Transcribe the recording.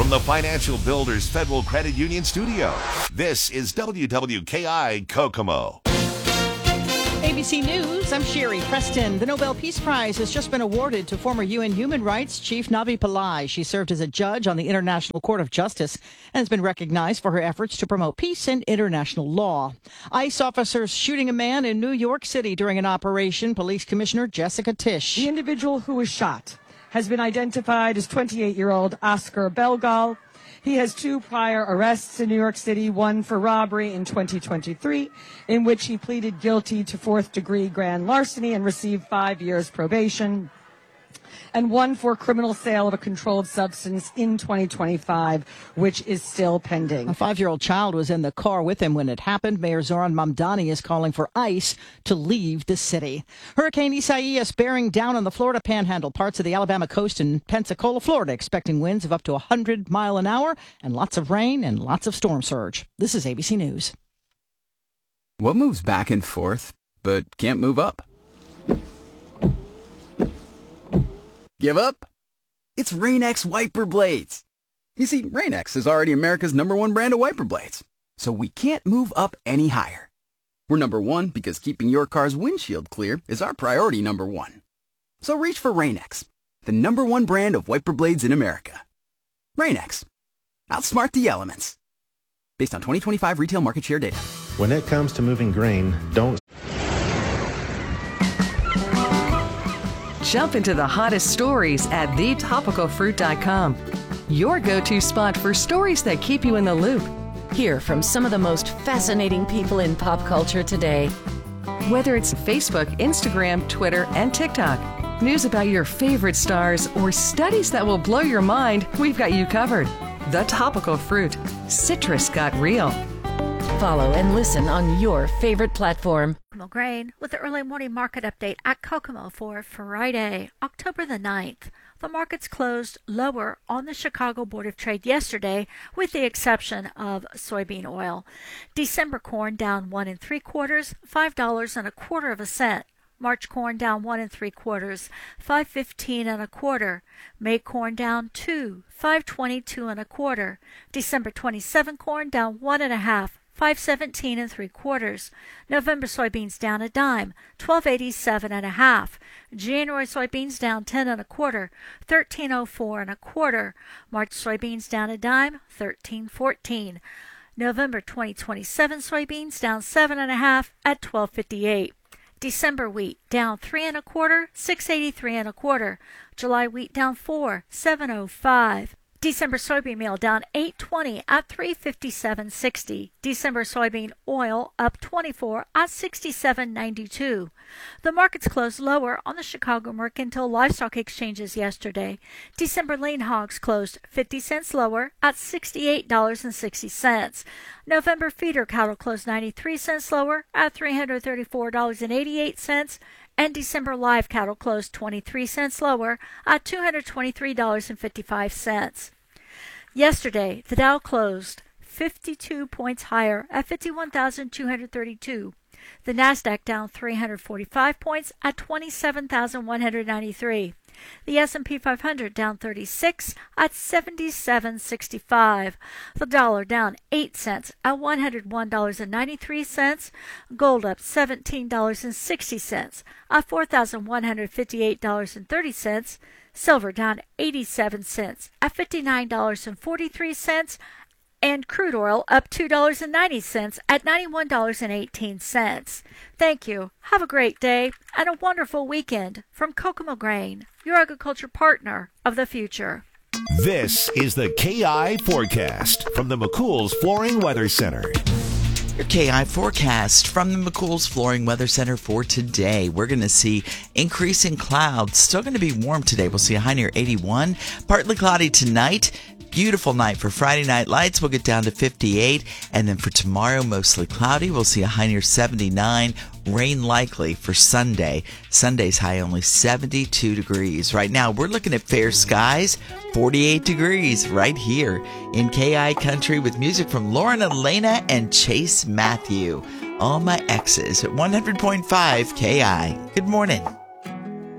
from the Financial Builders Federal Credit Union studio, this is WWKI Kokomo. ABC News, I'm Sherry Preston. The Nobel Peace Prize has just been awarded to former UN Human Rights Chief Navi Pillay. She served as a judge on the International Court of Justice and has been recognized for her efforts to promote peace and international law. ICE officers shooting a man in New York City during an operation. Police Commissioner Jessica Tisch. The individual who was shot has been identified as 28-year-old Oscar Belgal. He has 2 prior arrests in New York City, one for robbery in 2023, in which he pleaded guilty to 4th-degree grand larceny and received 5 years probation, and one for criminal sale of a controlled substance in 2025, which is still pending. A 5-year-old child was in the car with him when it happened. Mayor Zoran Mamdani is calling for ICE to leave the city. Hurricane Isaias bearing down on the Florida Panhandle, parts of the Alabama coast and Pensacola, Florida, expecting winds of up to 100 miles an hour and lots of rain and lots of storm surge. This is ABC News. What moves back and forth but can't move up? Give up? It's Rain-X wiper blades. You see, Rain-X is already America's #1 brand of wiper blades, so we can't move up any higher. We're #1 because keeping your car's windshield clear is our priority #1. So reach for Rain-X, the #1 brand of wiper blades in America. Rain-X. Outsmart the elements. Based on 2025 retail market share data. When it comes to moving grain, don't Jump into the hottest stories at thetopicalfruit.com. Your go-to spot for stories that keep you in the loop. Hear from some of the most fascinating people in pop culture today. Whether it's Facebook, Instagram, Twitter, and TikTok. News about your favorite stars or studies that will blow your mind, we've got you covered. The Topical Fruit. Citrus got real. Follow and listen on your favorite platform. Kokomo Grain with the early morning market update at Kokomo for Friday, October the 9th. The markets closed lower on the Chicago Board of Trade yesterday, with the exception of soybean oil. December corn down 1 3/4, $5.25. March corn down 1 3/4, $5.15 1/4. May corn down 2, $5.22 1/4. December 27 corn down 1 1/2. $5.17 3/4. November soybeans down a dime, $12.87 1/2. January soybeans down 10 1/4, $13.04 1/4. March soybeans down a dime, $13.14. November 2027 soybeans down 7 1/2 at $12.58. December wheat down 3 1/4, $6.83 1/4. July wheat down 4, $7.05. December soybean meal down $8.20 at $357.60. December soybean oil up 24 at $67.92. The markets closed lower on the Chicago Mercantile Livestock Exchanges yesterday. December lean hogs closed 50 cents lower at $68.60. November feeder cattle closed 93 cents lower at $334.88. And December live cattle closed 23 cents lower at $223.55. Yesterday, the Dow closed 52 points higher at 51,232. The Nasdaq down 345 points at 27,193. The S&P 500 down 36 at 77.65. The dollar down 8 cents at $101.93. Gold up $17.60 at $4,158.30. Silver down 87 cents at $59.43. And crude oil up $2.90 at $91.18. Thank you. Have a great day and a wonderful weekend from Kokomo Grain, your agriculture partner of the future. This is the KI Forecast from the McCool's Flooring Weather Center. Your KI forecast from the McCool's Flooring Weather Center for today. We're going to see increasing clouds. Still going to be warm today. We'll see a high near 81. Partly cloudy tonight. Beautiful night for Friday Night Lights. We'll get down to 58. And then for tomorrow, mostly cloudy. We'll see a high near 79. Rain likely for Sunday. Sunday's high only 72 degrees. Right now, we're looking at fair skies. 48 degrees right here in KI Country with music from Lauren Elena and Chase Matthew. All my exes at 100.5 KI. Good morning.